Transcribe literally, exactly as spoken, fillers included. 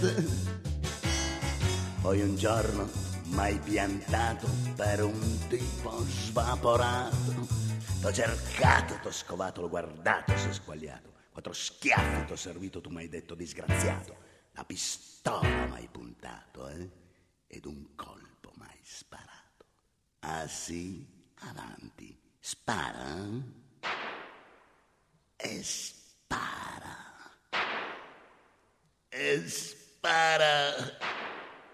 Poi un giorno m'hai piantato per un tipo svaporato. T'ho cercato, t'ho scovato, l'ho guardato, sei squagliato. Quattro schiaffi t'ho servito, tu m'hai detto disgraziato. La pistola m'hai puntato, eh? Ed un colpo m'hai sparato. Ah sì? Avanti, spara, eh? E spara. E spara.